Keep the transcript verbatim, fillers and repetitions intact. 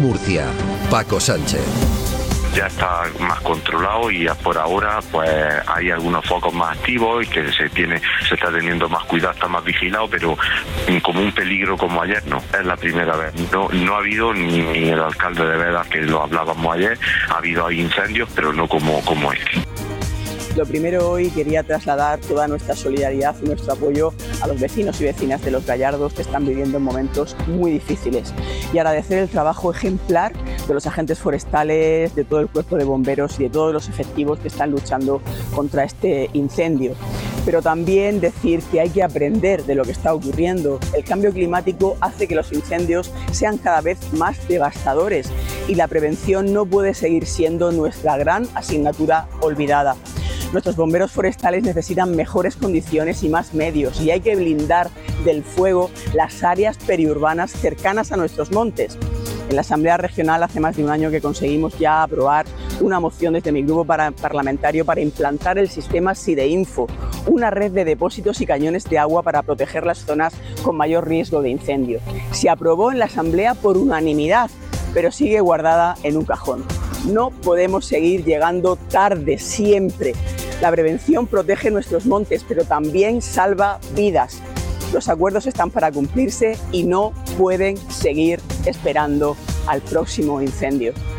Murcia. Paco Sánchez. Ya está más controlado y por ahora pues hay algunos focos más activos y que se tiene se está teniendo más cuidado, está más vigilado, pero como un peligro como ayer no, es la primera vez. No, no ha habido ni, ni el alcalde de Veda, que lo hablábamos ayer, ha habido ahí incendios, pero no como, como este. Lo primero, hoy quería trasladar toda nuestra solidaridad y nuestro apoyo a los vecinos y vecinas de Los Gallardos que están viviendo momentos muy difíciles y agradecer el trabajo ejemplar de los agentes forestales, de todo el cuerpo de bomberos y de todos los efectivos que están luchando contra este incendio. Pero también decir que hay que aprender de lo que está ocurriendo. El cambio climático hace que los incendios sean cada vez más devastadores y la prevención no puede seguir siendo nuestra gran asignatura olvidada. Nuestros bomberos forestales necesitan mejores condiciones y más medios y hay que blindar del fuego las áreas periurbanas cercanas a nuestros montes. En la Asamblea Regional hace más de un año que conseguimos ya aprobar una moción desde mi grupo para, parlamentario para implantar el sistema SIDEINFO, una red de depósitos y cañones de agua para proteger las zonas con mayor riesgo de incendio. Se aprobó en la Asamblea por unanimidad, pero sigue guardada en un cajón. No podemos seguir llegando tarde siempre. La prevención protege nuestros montes, pero también salva vidas. Los acuerdos están para cumplirse y no pueden seguir esperando al próximo incendio.